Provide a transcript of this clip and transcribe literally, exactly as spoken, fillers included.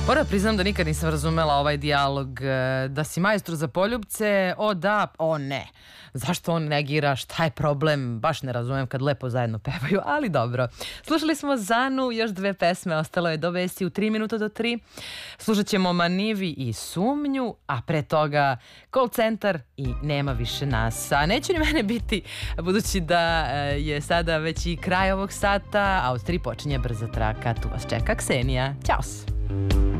Moram da priznam da nikad nisam razumela ovaj dijalog, da si majstor za poljupce, o da, o ne. Zašto on negira, šta je problem, baš ne razumem kad lepo zajedno pevaju, ali dobro. Slušali smo Zanu, još dve pesme, ostalo je do vesti u tri minuta do tri. Slušat ćemo Manivi i Sumnju, a pre toga Call Centar i Nema više nas. A neće ni mene biti, budući da je sada već i kraj ovog sata, a od tri počinje brza traka. Tu vas čeka Ksenija. Ćao!